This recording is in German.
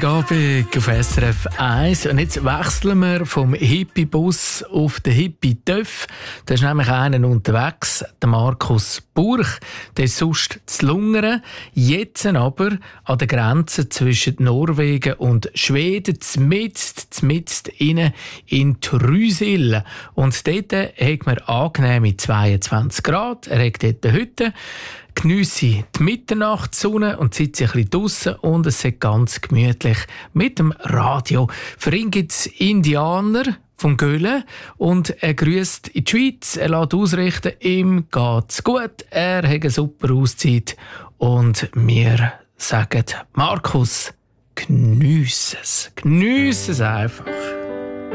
Freitagabend auf SRF 1. Und jetzt wechseln wir vom Hippie-Bus auf den Hippie-Töff. Da ist nämlich einer unterwegs, der Markus Burch. Der ist sonst zu Lungern. Jetzt aber an der Grenze zwischen Norwegen und Schweden, zmitzt innen in Trysil. Und dort hat man angenehme 22 Grad. Er hat dort eine Hütte. Geniesse die Mitternachtssonne und sitze ein bisschen draussen und es ist ganz gemütlich mit dem Radio. Für ihn gibt es Indianer vom Göhlen und er grüßt in die Schweiz. Er lässt ausrichten, ihm geht's gut, er hat eine super Auszeit und wir sagen, Markus, geniesse es einfach.